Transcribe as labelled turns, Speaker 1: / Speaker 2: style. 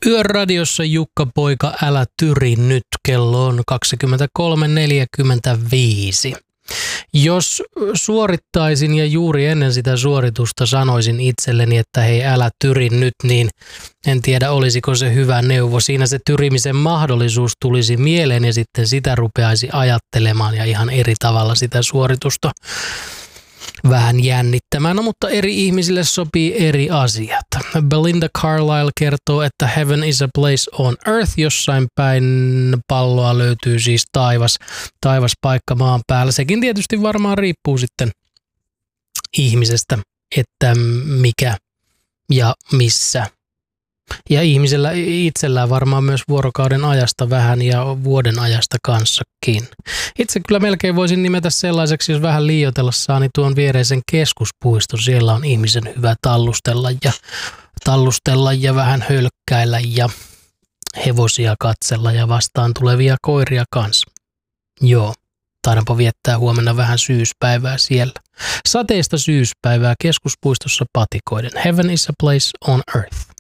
Speaker 1: Yöradiossa Jukka Poika, älä tyri nyt, kello on 23.45. Jos suorittaisin ja juuri ennen sitä suoritusta sanoisin itselleni, että hei älä tyri nyt, niin en tiedä olisiko se hyvä neuvo. Siinä se tyrimisen mahdollisuus tulisi mieleen ja sitten sitä rupeaisi ajattelemaan ja ihan eri tavalla sitä suoritusta vähän jännittämään, no, mutta eri ihmisille sopii eri asiat. Belinda Carlisle kertoo, että heaven is a place on earth, jossain päin palloa löytyy siis taivas paikka maan päällä. Sekin tietysti varmaan riippuu sitten ihmisestä, että mikä ja missä. Ja ihmisellä itsellään varmaan myös vuorokauden ajasta vähän ja vuoden ajasta kanssakin. Itse kyllä melkein voisin nimetä sellaiseksi, jos vähän liioitella saa, niin tuon viereisen keskuspuiston. Siellä on ihmisen hyvä tallustella ja vähän hölkkäillä ja hevosia katsella ja vastaan tulevia koiria kanssa. Joo, taidanpa viettää huomenna vähän syyspäivää siellä. Sateista syyspäivää keskuspuistossa patikoiden. Heaven is a place on earth.